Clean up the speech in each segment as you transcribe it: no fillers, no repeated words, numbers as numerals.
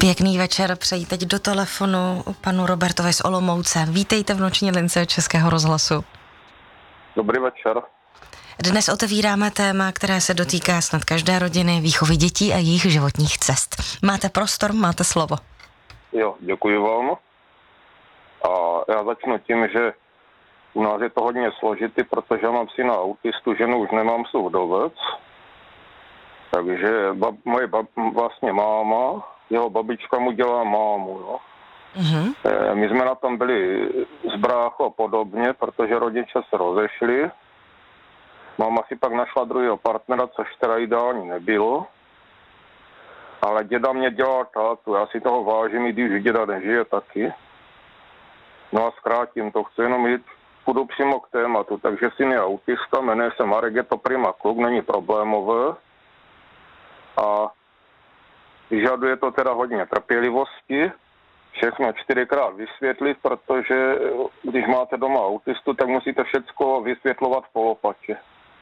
Pěkný večer, přeji teď do telefonu panu Robertovi z Olomouce. Vítejte v noční lince Českého rozhlasu. Dobrý večer. Dnes otevíráme téma, které se dotýká snad každé rodiny, výchovy dětí a jejich životních cest. Máte prostor, máte slovo. Jo, děkuji vám. A já začnu tím, že u nás je to hodně složitý, protože já mám syna autistu, ženu už nemám, jsou vdovec. Takže moje vlastně máma, jeho babička mu dělá mámu, no. Mhm. My jsme na tom byli s bráchou a podobně, protože rodiče se rozešli. Máma si pak našla druhého partnera, což teda ideální nebylo. Ale děda mě dělal tátu, já si toho vážím, i když děda nežije taky. No a zkrátím to, chci jenom jít, půjdu přímo k tématu. Takže syn je autista, jmenuje se Marek, je to prima kluk, není problémové. A vyžaduje to teda hodně trpělivosti, všechno 4krát vysvětlit, protože když máte doma autistu, tak musíte všecko vysvětlovat po lopatě.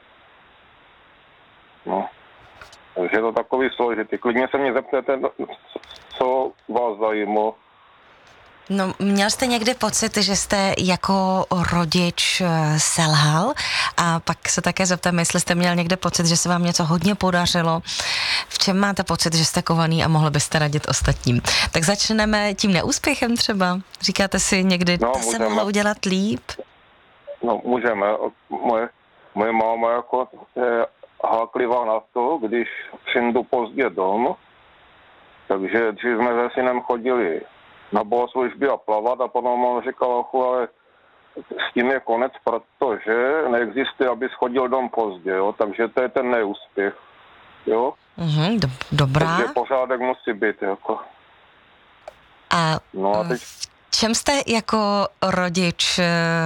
No. Takže je to takový složitý. Klidně se mě zeptejte, co vás zajímalo. No, měl jste někdy pocit, že jste jako rodič selhal? A pak se také zeptám, jestli jste měl někde pocit, že se vám něco hodně podařilo. V čem máte pocit, že jste kovaný a mohli byste radit ostatním? Tak začneme tím neúspěchem třeba. Říkáte si někdy, to se mohlo udělat líp? No, můžeme. Moje máma jako je háklivá na to, když přijdu pozdě dom. Takže dřív jsme se synem chodili na bohoslužby a plavat a potom on říkal, ale s tím je konec, protože neexistuje, abys chodil dom pozdě, jo? Takže to je ten neúspěch, jo? Dobrá. Takže pořádek musí být, jako. A no a teď... v čem jste jako rodič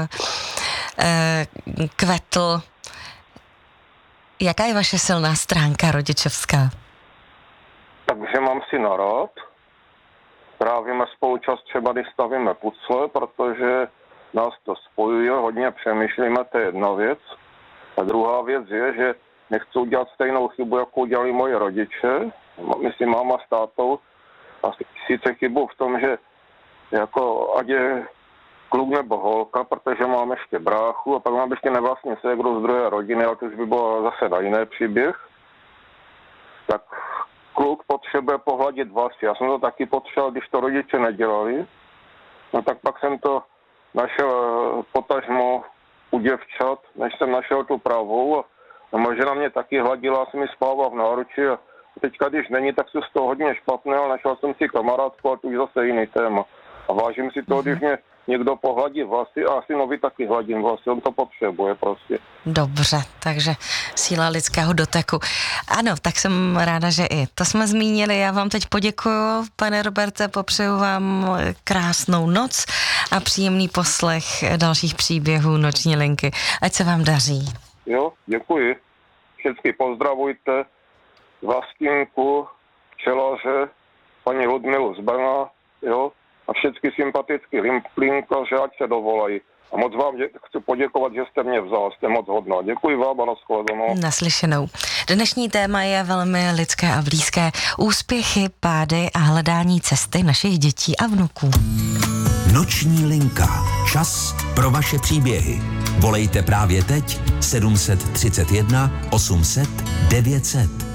kvetl? Jaká je vaše silná stránka rodičovská? Takže mám syna rád. Trávíme spolu čas třeba, když stavíme pucle, protože nás to spojuje, hodně přemýšlíme, to je jedna věc. A druhá věc je, že nechci udělat stejnou chybu, jako udělali moji rodiče, myslím máma s tátou, a sice chybu v tom, že jako ať je kluk nebo holka, protože mám ještě bráchu a pak mám ještě nevlastní ségru z druhé rodiny, ale to už by bylo zase na jiný příběh, tak kluk potřebuje pohladit vlasy. Já jsem to taky potřeboval, když to rodiče nedělali. No tak pak jsem to našel potažmo u děvčat, než jsem našel tu pravou. A moje žena mě taky hladila, jsem mi spával v náruči. A teďka, když není, tak jsou z toho hodně špatné, ale našel jsem si kamarádku a tu už zase jiný téma. A vážím si to, když mě někdo pohladí vlasy a synovi taky hladím vlasy, on to potřebuje prostě. Dobře, takže síla lidského doteku. Ano, tak jsem ráda, že i to jsme zmínili. Já vám teď poděkuju, pane Roberte, popřeju vám krásnou noc a příjemný poslech dalších příběhů Noční linky. Ať se vám daří. Jo, děkuji. Všechny pozdravujte, Vlastinku, včelaře, paní Ludmilu z Brna, jo, a všechny sympatický linkaře, ať se dovolají. A moc vám chci poděkovat, že jste mě vzal, jste moc hodná. Děkuji vám a nashledanou. Naslyšenou. Dnešní téma je velmi lidské a blízké. Úspěchy, pády a hledání cesty našich dětí a vnuků. Noční linka. Čas pro vaše příběhy. Volejte právě teď 731 800 900.